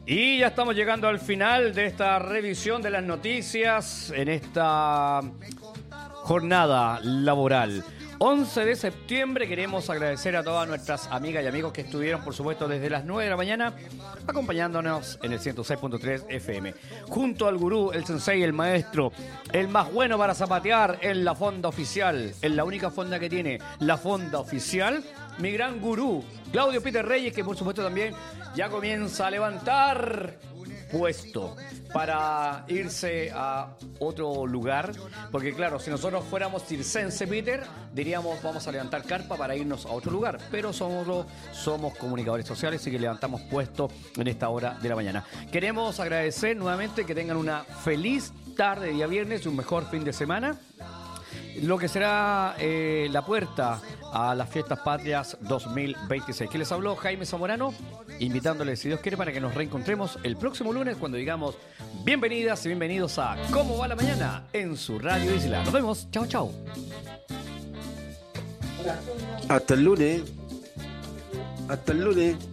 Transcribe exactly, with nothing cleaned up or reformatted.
Y ya estamos llegando al final de esta revisión de las noticias en esta jornada laboral. once de septiembre queremos agradecer a todas nuestras amigas y amigos que estuvieron, por supuesto, desde las nueve de la mañana acompañándonos en el ciento seis punto tres F M. Junto al gurú, el sensei, el maestro, el más bueno para zapatear en la fonda oficial, en la única fonda que tiene, la fonda oficial, mi gran gurú, Claudio Peter Reyes, que por supuesto también ya comienza a levantar puesto para irse a otro lugar, porque claro, si nosotros fuéramos circense, Peter, diríamos vamos a levantar carpa para irnos a otro lugar, pero somos, somos comunicadores sociales y que levantamos puesto en esta hora de la mañana. Queremos agradecer nuevamente que tengan una feliz tarde, día viernes y un mejor fin de semana. Lo que será eh, la puerta a las Fiestas Patrias dos mil veintiséis. Que les habló Jaime Zamorano, invitándoles, si Dios quiere, para que nos reencontremos el próximo lunes cuando digamos bienvenidas y bienvenidos a ¿Cómo va la mañana? En su Radio Isla. Nos vemos. Chao, chao. Hasta el lunes. Hasta el lunes.